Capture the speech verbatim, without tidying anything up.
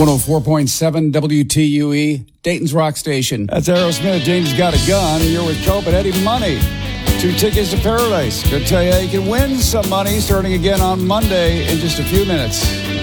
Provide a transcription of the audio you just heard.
one oh four point seven W T U E, Dayton's Rock Station. That's Aerosmith. James Got a Gun. You're with Cope and Eddie Money. Two tickets to Paradise. Gonna tell you how you can win some money starting again on Monday in just a few minutes.